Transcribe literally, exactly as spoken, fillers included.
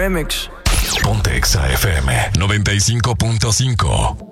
remix. Ponte Exa F M noventa y cinco punto cinco.